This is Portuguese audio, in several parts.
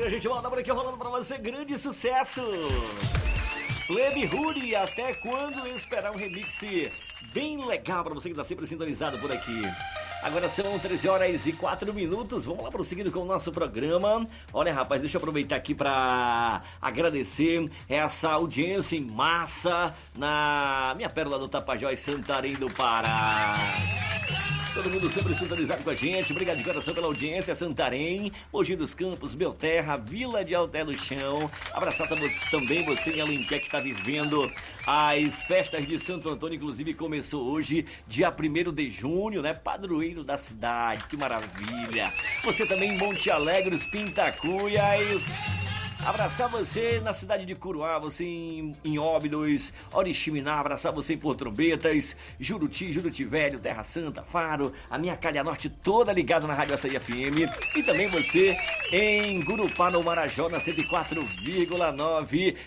a gente volta por aqui rolando pra você grande sucesso. Plebe Huri, até quando esperar um remix bem legal pra você que tá sempre sintonizado por aqui. Agora são 13h04. Vamos lá prosseguindo com o nosso programa. Olha, rapaz, deixa eu aproveitar aqui para agradecer essa audiência em massa na minha pérola do Tapajós, Santarém do Pará. Todo mundo sempre sintonizado com a gente. Obrigado de coração pela audiência. Santarém, Mogi dos Campos, Belterra, Vila de Alté do Chão. Abraçar também você em Alenquer que está vivendo as festas de Santo Antônio. Inclusive começou hoje, dia 1º de junho, né? Padroeiro da cidade, que maravilha. Você também em Monte Alegre, os Pintacuias. Abraçar você na cidade de Curuá, você em Óbidos, Oriximiná, abraçar você em Porto Trombetas, Juruti Velho, Terra Santa, Faro, a minha Calha Norte toda ligada na Rádio Açaí FM. E também você em Gurupá, no Marajó, na 104,9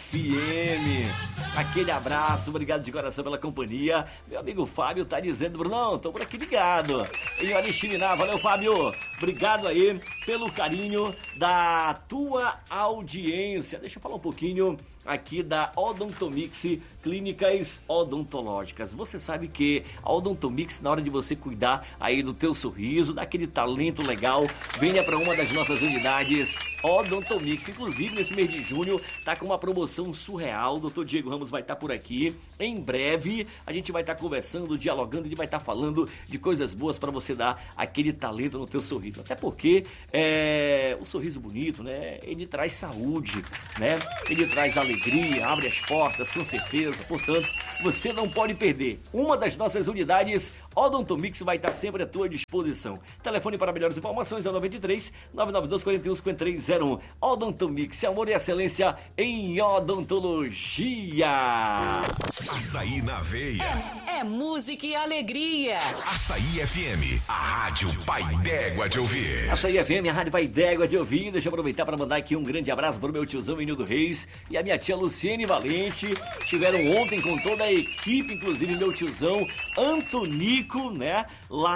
FM. Aquele abraço, obrigado de coração pela companhia. Meu amigo Fábio tá dizendo, Brunão, tô por aqui ligado. Em Oriximiná, valeu Fábio, obrigado aí pelo carinho da tua audiência. Deixa eu falar um pouquinho aqui da Odontomix Clínicas Odontológicas. Você sabe que a Odontomix, na hora de você cuidar aí do teu sorriso, daquele talento legal, venha para uma das nossas unidades Odontomix. Inclusive, nesse mês de junho, tá com uma promoção surreal. O Dr. Diego Ramos vai estar por aqui. Em breve, a gente vai estar conversando, dialogando, ele vai estar falando de coisas boas para você dar aquele talento no teu sorriso. Até porque o sorriso bonito, né? Ele traz saúde, né? Ele traz alegria, abre as portas, com certeza. Portanto, você não pode perder. Uma das nossas unidades Odontomix vai estar sempre à tua disposição. Telefone para melhores informações é o 93 992 41 5301. Odontomix, amor e excelência em odontologia. Açaí na veia. É música e alegria. Açaí FM, a rádio Pai d'Égua de ouvir. Açaí FM, a rádio Pai d'Égua de ouvir. Deixa eu aproveitar para mandar aqui um grande abraço para o meu tiozão Enildo Reis e a minha tia Luciene Valente. Estiveram ontem com toda a equipe, inclusive meu tiozão Antonico, né?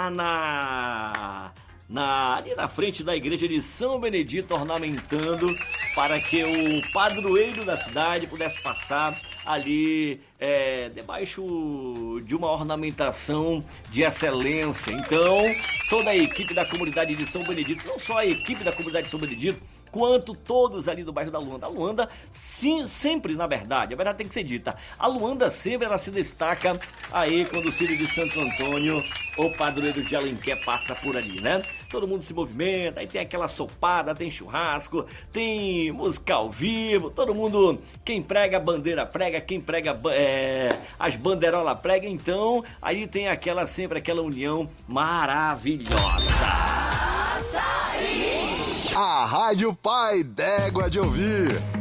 Lá ali na frente da igreja de São Benedito, ornamentando para que o padroeiro da cidade pudesse passar ali debaixo de uma ornamentação de excelência. Então, toda a equipe da comunidade de São Benedito, não só a equipe da comunidade de São Benedito, quanto todos ali do bairro da Luanda. A Luanda, sim, sempre, na verdade, a verdade tem que ser dita, a Luanda sempre ela se destaca aí quando o Círio de Santo Antônio, o padroeiro de Alenquer, passa por ali, né? Todo mundo se movimenta, aí tem aquela sopada, tem churrasco, tem música ao vivo, todo mundo, quem prega a bandeira prega, quem prega as bandeirolas prega, então aí tem sempre aquela união maravilhosa. A Rádio Pai d'Égua de ouvir.